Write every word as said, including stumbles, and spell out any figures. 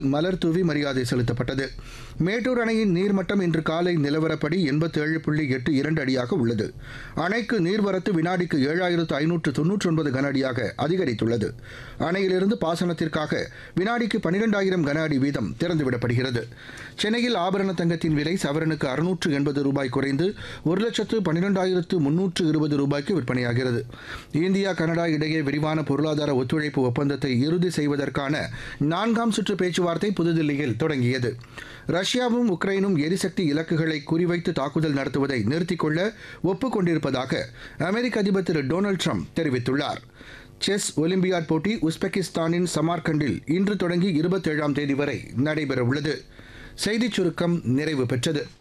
மலர் தூவி மரியாதை செலுத்தப்பட்டது. மேட்டூர் அணையின் நீர்மட்டம் இன்று காலை நிலவரப்படி எண்பத்தேழு புள்ளி எட்டு இரண்டு அடியாக உள்ளது. அணைக்கு நீர்வரத்து வினாடிக்கு ஏழாயிரத்து ஐநூற்று தொன்னூற்றி ஒன்பது கன அடியாக அதிகரித்துள்ளது. அணையிலிருந்து பாசனத்திற்காக வினாடிக்கு பனிரெண்டாயிரம் கன அடி வீதம் திறந்துவிடப்படுகிறது. சென்னையில் ஆபரண தங்கத்தின் விலை சவரனுக்கு அறுநூற்று எண்பது ரூபாய் குறைந்து ஒரு லட்சத்து பன்னிரெண்டாயிரத்து முன்னூற்று இருபது ரூபாய்க்கு விற்பனையாகிறது. இந்தியா கனடா இடையே விரிவான பொருளாதார ஒத்துழைப்பு ஒப்பந்தத்தை இறுதி செய்வதற்கான நான்காம் சுற்று பேச்சுவார்த்தை புதுதில்லியில் தொடங்கியது. ரஷ்யாவும் உக்ரைனும் எரிசக்தி இலக்குகளை குறிவைத்து தாக்குதல் நடத்துவதை நிறுத்திக் கொள்ள ஒப்புக் கொண்டிருப்பதாக அமெரிக்க அதிபர் திரு டொனால்டு ட்ரம்ப் தெரிவித்துள்ளார். செஸ் ஒலிம்பியாட் போட்டி உஸ்பெகிஸ்தானின் சமார்கண்டில் இன்று தொடங்கி இருபத்தேழாம் தேதி வரை நடைபெறவுள்ளது. செய்திச் சுருக்கம் நிறைவு பெற்றது.